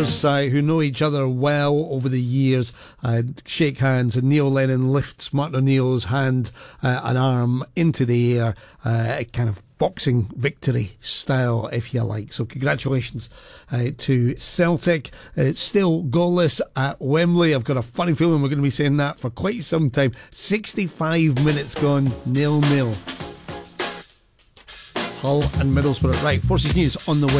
brothers who know each other well over the years shake hands, and Neil Lennon lifts Martin O'Neill's hand and arm into the air, kind of boxing victory style, if you like. So congratulations to Celtic. It's still goalless at Wembley. I've got a funny feeling we're going to be saying that for quite some time. 65 minutes gone, 0-0. Hull and Middlesbrough. Right, Forces News on the way.